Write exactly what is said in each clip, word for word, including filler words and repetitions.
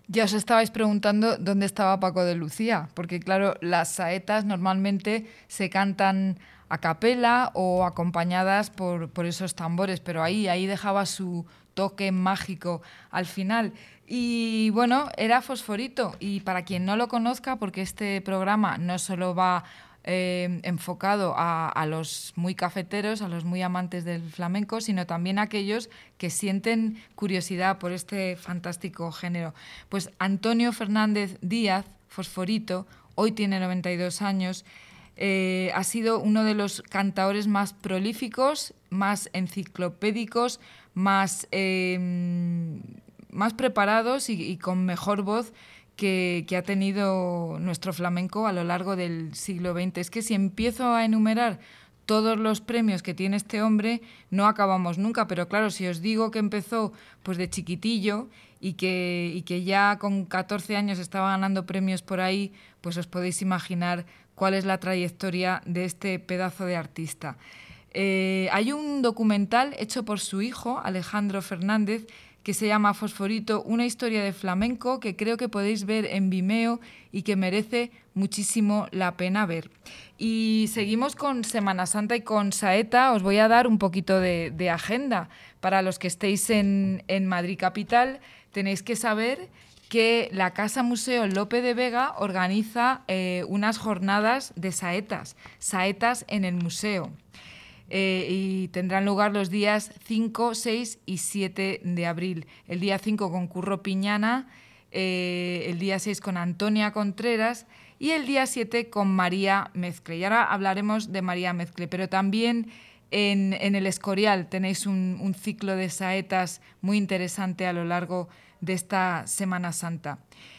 Ya os estabais preguntando dónde estaba Paco de Lucía, porque claro, las saetas normalmente se cantan a capela o acompañadas por, por esos tambores, pero ahí, ahí dejaba su toque mágico al final. Y bueno, era Fosforito. Y para quien no lo conozca, porque este programa no solo va eh, enfocado a, a los muy cafeteros, a los muy amantes del flamenco, sino también a aquellos que sienten curiosidad por este fantástico género. Pues Antonio Fernández Díaz, Fosforito, hoy tiene noventa y dos años, eh, ha sido uno de los cantaores más prolíficos, más enciclopédicos, más, eh, más preparados y, y con mejor voz que, que ha tenido nuestro flamenco a lo largo del siglo veinte. Es que si empiezo a enumerar todos los premios que tiene este hombre, no acabamos nunca, pero claro, si os digo que empezó pues de chiquitillo y que, y que ya con catorce años estaba ganando premios por ahí, pues os podéis imaginar cuál es la trayectoria de este pedazo de artista. Eh, hay un documental hecho por su hijo, Alejandro Fernández, que se llama Fosforito, una historia de flamenco, que creo que podéis ver en Vimeo y que merece muchísimo la pena ver. Y seguimos con Semana Santa y con Saeta. Os voy a dar un poquito de, de agenda. Para los que estéis en, en Madrid capital, tenéis que saber que la Casa Museo Lope de Vega organiza eh, unas jornadas de saetas, saetas en el museo. Eh, y tendrán lugar los días cinco, seis y siete de abril. El día cinco con Curro Piñana, eh, el día seis con Antonia Contreras y el día siete con María Mezcle. Y ahora hablaremos de María Mezcle, pero también en, en el Escorial tenéis un, un ciclo de saetas muy interesante a lo largo de esta Semana Santa.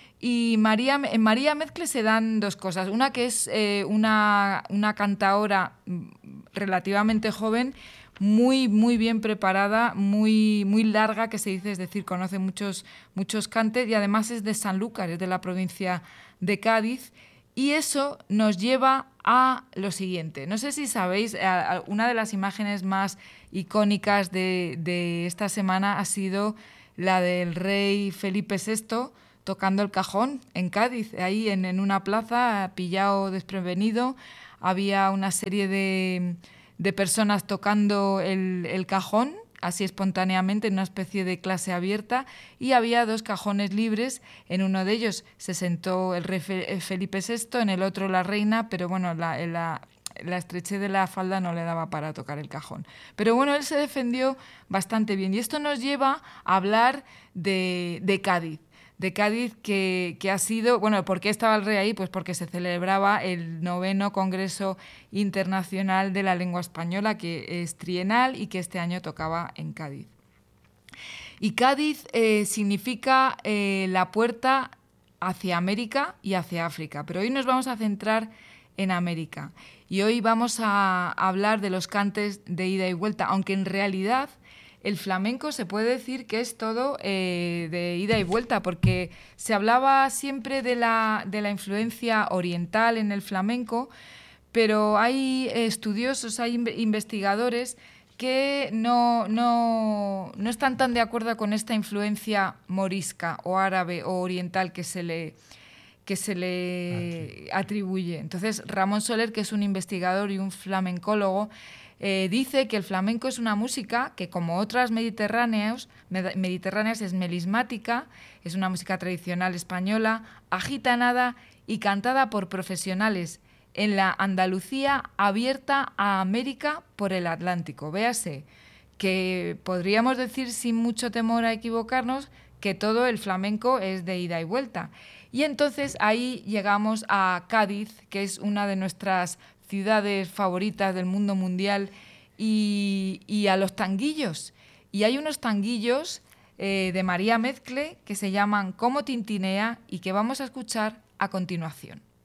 Y María, en María Mezcle se dan dos cosas. Una que es eh, una, una cantaora relativamente joven, muy, muy bien preparada, muy, muy larga, que se dice, es decir, conoce muchos, muchos cantes y además es de Sanlúcar, es de la provincia de Cádiz. Y eso nos lleva a lo siguiente. No sé si sabéis, una de las imágenes más icónicas de, de esta semana ha sido la del rey Felipe sexto, tocando el cajón en Cádiz, ahí en, en una plaza, pillado desprevenido. Había una serie de, de personas tocando el, el cajón, así espontáneamente, en una especie de clase abierta, y había dos cajones libres. En uno de ellos se sentó el rey Felipe sexto, en el otro la reina, pero bueno, la, la, la estrechez de la falda no le daba para tocar el cajón. Pero bueno, él se defendió bastante bien. Y esto nos lleva a hablar de, de Cádiz. de Cádiz, que, que ha sido, bueno, ¿por qué estaba el rey ahí? Pues porque se celebraba el noveno Congreso Internacional de la Lengua Española, que es trienal y que este año tocaba en Cádiz. Y Cádiz eh, significa eh, la puerta hacia América y hacia África, pero hoy nos vamos a centrar en América. Y hoy vamos a hablar de los cantes de ida y vuelta, aunque en realidad el flamenco se puede decir que es todo eh, de ida y vuelta, porque se hablaba siempre de la, de la influencia oriental en el flamenco, pero hay estudiosos, hay investigadores que no, no, no están tan de acuerdo con esta influencia morisca o árabe o oriental que se le, que se le atribuye. Entonces, Ramón Soler, que es un investigador y un flamencólogo, Eh, dice que el flamenco es una música que, como otras mediterráneas, mediterráneas, es melismática, es una música tradicional española, agitanada y cantada por profesionales en la Andalucía abierta a América por el Atlántico. Véase que podríamos decir sin mucho temor a equivocarnos que todo el flamenco es de ida y vuelta. Y entonces ahí llegamos a Cádiz, que es una de nuestras ciudades favoritas del mundo mundial, y, y a los tanguillos. Y hay unos tanguillos eh, de María Mezcle que se llaman Como Tintinea y que vamos a escuchar a continuación.